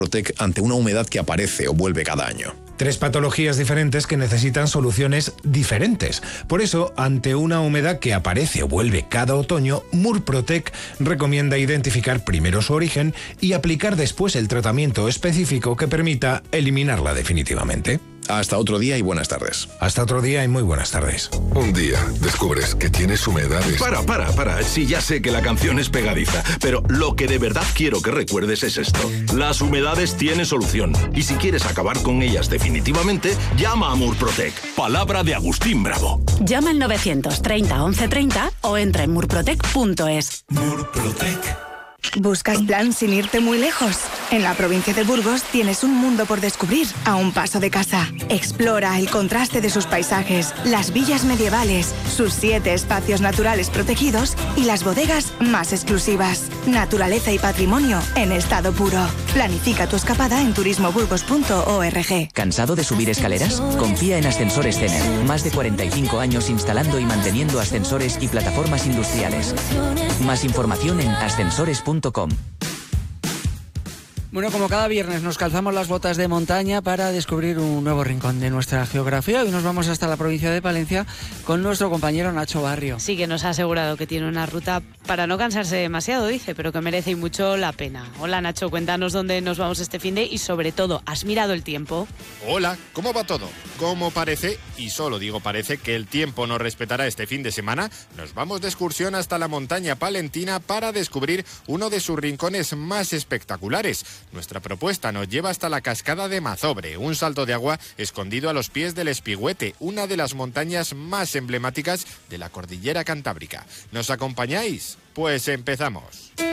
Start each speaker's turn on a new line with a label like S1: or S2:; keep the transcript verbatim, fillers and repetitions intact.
S1: Murprotec ante una humedad que aparece o vuelve cada año.
S2: Tres patologías diferentes que necesitan soluciones diferentes. Por eso, ante una humedad que aparece o vuelve cada otoño, Murprotec recomienda identificar primero su origen y aplicar después el tratamiento específico que permita eliminarla definitivamente.
S1: Hasta otro día y buenas tardes.
S2: Hasta otro día y muy buenas tardes.
S3: Un día descubres que tienes humedades.
S4: Para, para, para. Sí, ya sé que la canción es pegadiza, pero lo que de verdad quiero que recuerdes es esto. Las humedades tienen solución. Y si quieres acabar con ellas definitivamente, llama a Murprotec. Palabra de Agustín Bravo.
S5: Llama al novecientos treinta once treinta o entra en murprotec punto es.
S4: Murprotec.
S6: ¿Buscas plan sin irte muy lejos? En la provincia de Burgos tienes un mundo por descubrir a un paso de casa. Explora el contraste de sus paisajes, las villas medievales, sus siete espacios naturales protegidos y las bodegas más exclusivas. Naturaleza y patrimonio en estado puro. Planifica tu escapada en turismo burgos punto org.
S7: ¿Cansado de subir escaleras? Confía en Ascensores Cener. Más de cuarenta y cinco años instalando y manteniendo ascensores y plataformas industriales. Más información en ascensores punto com.
S8: Bueno, como cada viernes nos calzamos las botas de montaña para descubrir un nuevo rincón de nuestra geografía. Hoy nos vamos hasta la provincia de Palencia con nuestro compañero Nacho Barrio.
S9: Sí, que nos ha asegurado que tiene una ruta para no cansarse demasiado, dice, pero que merece mucho la pena. Hola Nacho, cuéntanos dónde nos vamos este finde y sobre todo, ¿has mirado el tiempo?
S10: Hola, ¿cómo va todo? Como parece, y solo digo parece, que el tiempo nos respetará este fin de semana, nos vamos de excursión hasta la montaña palentina para descubrir uno de sus rincones más espectaculares. Nuestra propuesta nos lleva hasta la cascada de Mazobre, un salto de agua escondido a los pies del Espigüete, una de las montañas más emblemáticas de la cordillera cantábrica. ¿Nos acompañáis? Pues empezamos.